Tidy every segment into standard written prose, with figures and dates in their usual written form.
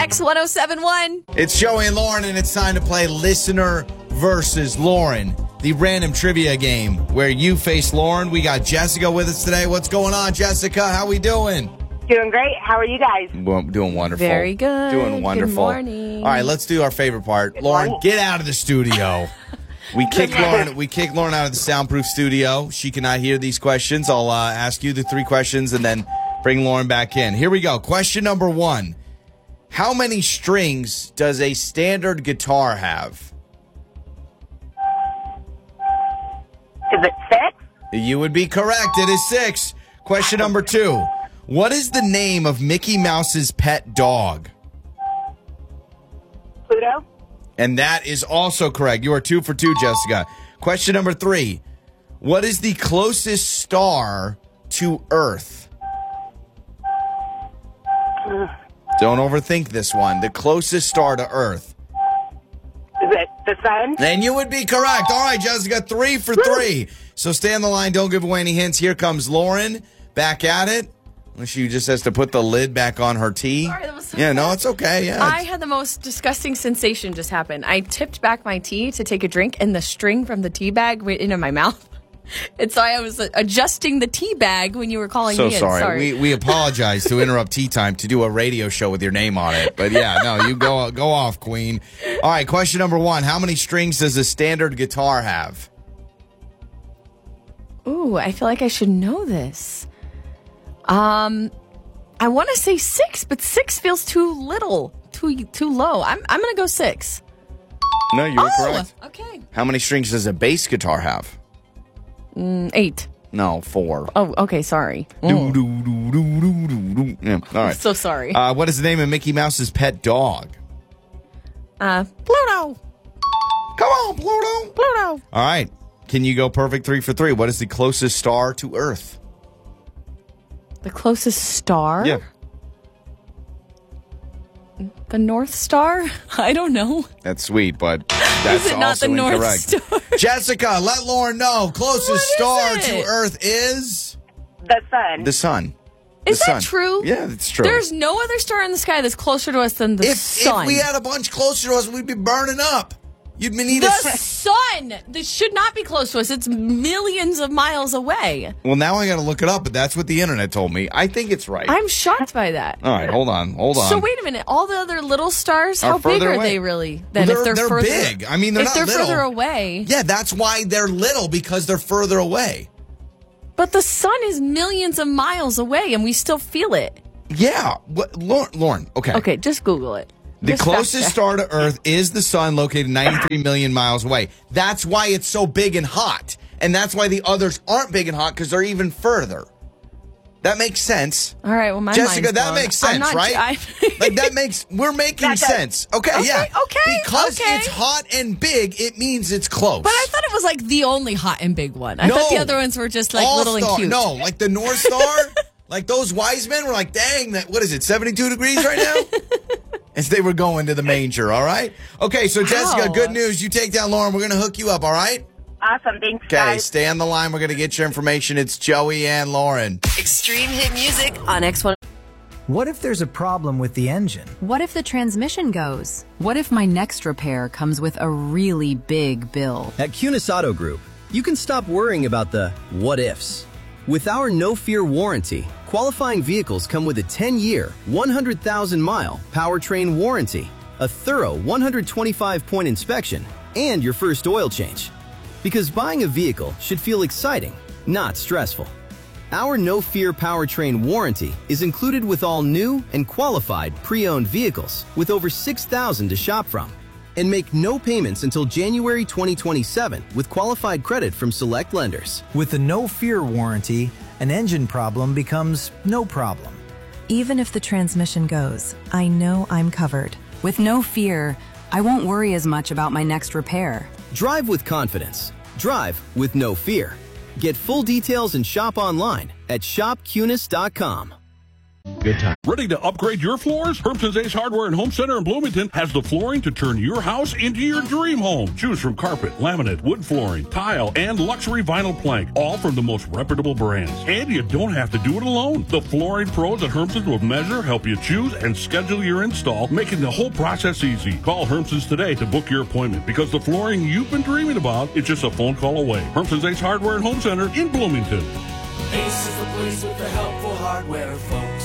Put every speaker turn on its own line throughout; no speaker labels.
X1071.
It's Joey and Lauren, and it's time to play Listener versus Lauren, the random trivia game where you face Lauren. We got Jessica with us today. What's going on, Jessica? How we doing?
Doing great. How are you guys?
Well, doing wonderful.
Very good.
Doing wonderful.
Good morning.
All right, let's do our favorite part. Lauren,
morning.
get out of the studio. We kicked Lauren out of the soundproof studio. She cannot hear these questions. I'll ask you the 3 questions and then bring Lauren back in. Here we go. Question number 1. How many strings does a standard guitar have?
Is it 6?
You would be correct. It is 6. Question number 2. What is the name of Mickey Mouse's pet dog?
Pluto?
And that is also correct. You are 2 for 2, Jessica. Question number 3. What is the closest star to Earth? Don't overthink this one. The closest star to Earth.
Is it the sun?
And you would be correct. All right, Jessica, 3 for 3. So stay on the line. Don't give away any hints. Here comes Lauren back at it. She just has to put the lid back on her tea.
Sorry, that was so
Yeah,
fast.
no, it's okay. Yeah,
I had the most disgusting sensation just happen. I tipped back my tea to take a drink, and the string from the tea bag went into my mouth. And so I was adjusting the tea bag when you were calling
so
me in.
sorry. We apologize to interrupt tea time to do a radio show with your name on it. But yeah, no, you go off, Queen. All right, question number 1. How many strings does a standard guitar have?
Ooh, I feel like I should know this. I want to say 6, but 6 feels too little, too low. I'm going to go 6.
No, you were correct.
Okay.
How many strings does a bass guitar have?
8.
No, 4.
Oh, okay, sorry.
Do, do, do, do, do, do, do. Yeah, all right.
So sorry.
What is the name of Mickey Mouse's pet dog?
Pluto.
Come on, Pluto.
Pluto.
All right. Can you go perfect 3 for 3? What is the closest star to Earth?
The closest star?
Yeah.
The North Star? I don't know.
That's sweet, but that's
Is it not
also
the North
incorrect.
Star?
Jessica, let Lauren know. Closest
What is
star
it?
to Earth is
The sun.
the sun.
Is
The
that
sun.
true?
Yeah, it's true.
There's no other star in the sky that's closer to us than the sun.
If we had a bunch closer to us, we'd be burning up. You'd need
the
a
sun! This should not be close to us. It's millions of miles away.
Well, now I got to look it up, but that's what the internet told me. I think it's right.
I'm shocked by that.
All right, hold on.
So wait a minute. All the other little stars, how big
further
are
away.
they really? Then
Well,
if
they're
further,
big. I mean, they're
if
not
they're
little.
further away.
Yeah, that's why they're little, because they're further away.
But the sun is millions of miles away, and we still feel it.
Yeah. Lauren, okay.
Okay, just Google it.
The
Just
closest
fact check.
star to Earth is the sun, located 93 million miles away. That's why it's so big and hot. And that's why the others aren't big and hot, because they're even further. That makes sense.
All right, well, my
Jessica,
mind's
that
blown.
makes
I'm
sense,
not-
right? Like, that makes, we're making
That does.
sense. Okay, yeah.
okay,
Because
okay.
it's hot and big, it means it's close.
But I thought it was like the only hot and big one. I thought the other ones were just like little and cute.
No, like the North Star, like those wise men were like, dang, what is it, 72 degrees right now? As they were going to the manger, all right? Okay, so Jessica,
Ow.
good news. You take down Lauren. We're going to hook you up, all right?
Awesome. Thanks,
Okay,
guys.
stay on the line. We're going to get your information. It's Joey and Lauren.
Extreme hit music on X1.
What if there's a problem with the engine?
What if the transmission goes? What if my next repair comes with a really big bill?
At Cunis Auto Group, you can stop worrying about the what ifs. With our no fear warranty, qualifying vehicles come with a 10-year, 100,000-mile powertrain warranty, a thorough 125-point inspection, and your first oil change. Because buying a vehicle should feel exciting, not stressful. Our no fear powertrain warranty is included with all new and qualified pre-owned vehicles with over 6,000 to shop from. And make no payments until January 2027 with qualified credit from select lenders.
With the no fear warranty, an engine problem becomes no problem.
Even if the transmission goes, I know I'm covered.
With no fear, I won't worry as much about my next repair.
Drive with confidence. Drive with no fear. Get full details and shop online at shopcunis.com.
Good time.
Ready to upgrade your floors? Hermson's Ace Hardware and Home Center in Bloomington has the flooring to turn your house into your dream home. Choose from carpet, laminate, wood flooring, tile, and luxury vinyl plank, all from the most reputable brands. And you don't have to do it alone. The flooring pros at Hermson's will measure, help you choose, and schedule your install, making the whole process easy. Call Hermson's today to book your appointment because the flooring you've been dreaming about is just a phone call away. Hermson's Ace Hardware and Home Center in Bloomington.
Ace is the place with the helpful hardware, folks.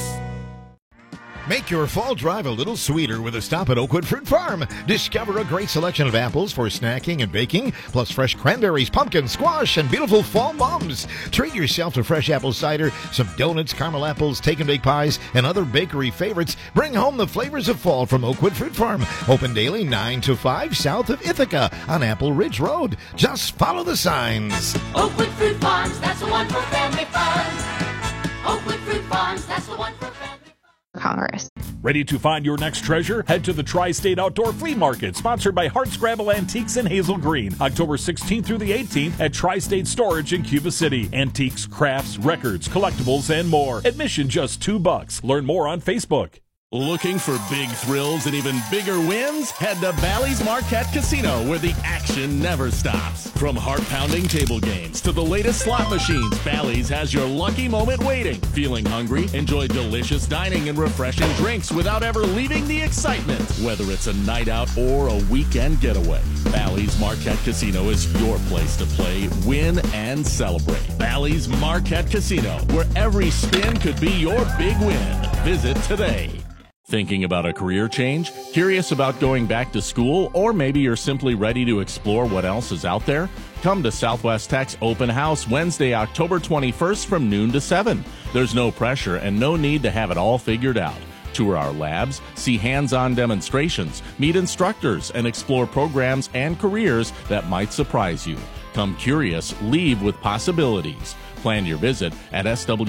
Make your fall drive a little sweeter with a stop at Oakwood Fruit Farm. Discover a great selection of apples for snacking and baking, plus fresh cranberries, pumpkin, squash, and beautiful fall mums. Treat yourself to fresh apple cider, some donuts, caramel apples, take-and-bake pies, and other bakery favorites. Bring home the flavors of fall from Oakwood Fruit Farm. Open daily 9 to 5 south of Ithaca on Apple Ridge Road. Just follow the signs.
Oakwood Fruit Farms, that's the one for family fun. Oakwood Fruit Farms, that's the one for family fun.
Congress.
Ready to find your next treasure? Head to the Tri-State Outdoor Flea Market, sponsored by Hardscrabble Antiques in Hazel Green, October 16th through the 18th at Tri-State Storage in Cuba City. Antiques, crafts, records, collectibles, and more. Admission just $2. Learn more on Facebook.
Looking for big thrills and even bigger wins? Head to Bally's Marquette Casino, where the action never stops. From heart-pounding table games to the latest slot machines, Bally's has your lucky moment waiting. Feeling hungry? Enjoy delicious dining and refreshing drinks without ever leaving the excitement. Whether it's a night out or a weekend getaway, Bally's Marquette Casino is your place to play, win, and celebrate. Bally's Marquette Casino, where every spin could be your big win. Visit today. Thinking about a career change? Curious about going back to school? Or maybe you're simply ready to explore what else is out there? Come to Southwest Tech's Open House Wednesday, October 21st from noon to 7. There's no pressure and no need to have it all figured out. Tour our labs, see hands-on demonstrations, meet instructors, and explore programs and careers that might surprise you. Come curious, leave with possibilities. Plan your visit at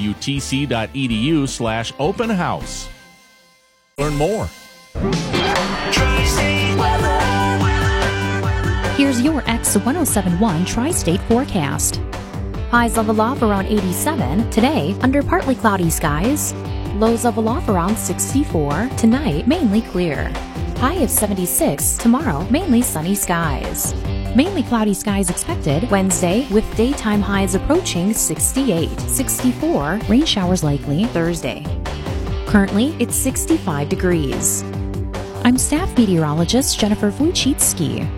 swtc.edu/open house. Learn more.
Here's your X1071 Tri-State forecast. Highs level off around 87. Today, under partly cloudy skies. Lows level off around 64. Tonight, mainly clear. High of 76. Tomorrow, mainly sunny skies. Mainly cloudy skies expected Wednesday, with daytime highs approaching 68. 64. Rain showers likely Thursday. Currently, it's 65 degrees. I'm staff meteorologist Jennifer Wojcicki.